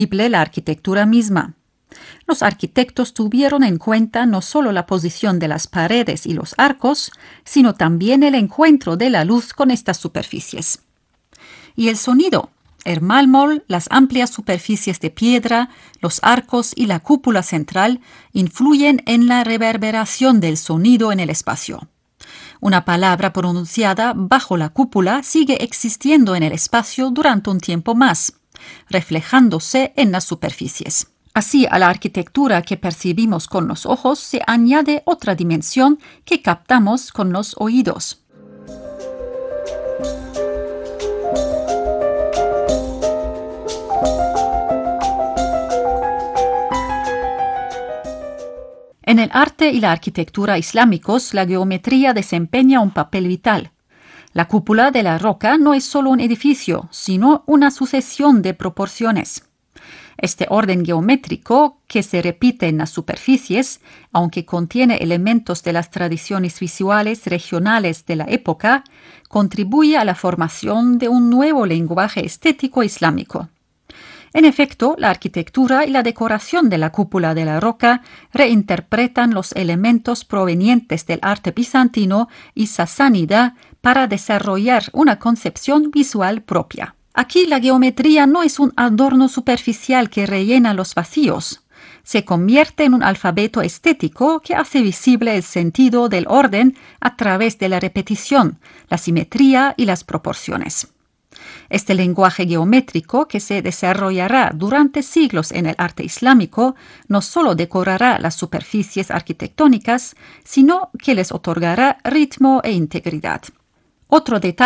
la arquitectura misma. Los arquitectos tuvieron en cuenta no solo la posición de las paredes y los arcos, sino también el encuentro de la luz con estas superficies. Y el sonido. El mármol, las amplias superficies de piedra, los arcos y la cúpula central influyen en la reverberación del sonido en el espacio. Una palabra pronunciada bajo la cúpula sigue existiendo en el espacio durante un tiempo más, reflejándose en las superficies. Así, a la arquitectura que percibimos con los ojos se añade otra dimensión que captamos con los oídos. En el arte y la arquitectura islámicos, la geometría desempeña un papel vital. La cúpula de la roca no es solo un edificio, sino una sucesión de proporciones. Este orden geométrico, que se repite en las superficies, aunque contiene elementos de las tradiciones visuales regionales de la época, contribuye a la formación de un nuevo lenguaje estético islámico. En efecto, la arquitectura y la decoración de la cúpula de la roca reinterpretan los elementos provenientes del arte bizantino y sasánida para desarrollar una concepción visual propia. Aquí la geometría no es un adorno superficial que rellena los vacíos. Se convierte en un alfabeto estético que hace visible el sentido del orden a través de la repetición, la simetría y las proporciones. Este lenguaje geométrico, que se desarrollará durante siglos en el arte islámico, no solo decorará las superficies arquitectónicas, sino que les otorgará ritmo e integridad. Otro detalle